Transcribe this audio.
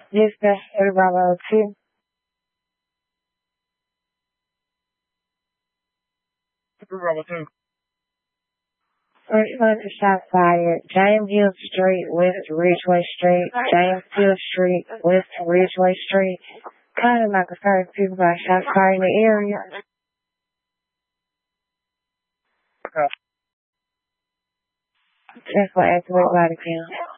Just the Bravo 2. Bravo 2. First one shot fired. James Hill Street, West Ridgeway Street. James Hill Street, West Ridgeway Street. Kind of like the first people got shots fired in the area. Okay. That's what activate body count.